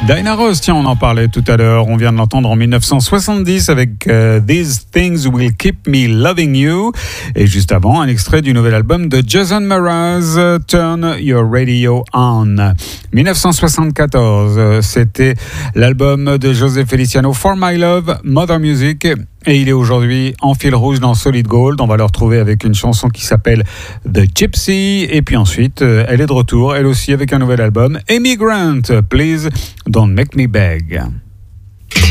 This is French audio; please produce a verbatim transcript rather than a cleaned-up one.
Diana Ross, tiens, on en parlait tout à l'heure. On vient de l'entendre en dix-neuf cent soixante-dix avec uh, These Things Will Keep Me Loving You. Et juste avant, un extrait du nouvel album de Jason Mraz, Turn Your Radio On. dix-neuf cent soixante-quatorze, c'était l'album de José Feliciano, For My Love, Mother Music. Et il est aujourd'hui en fil rouge dans Solid Gold. On va le retrouver avec une chanson qui s'appelle The Gypsy. Et puis ensuite, elle est de retour, elle aussi, avec un nouvel album. Amy Grant, Please Don't Make Me Beg.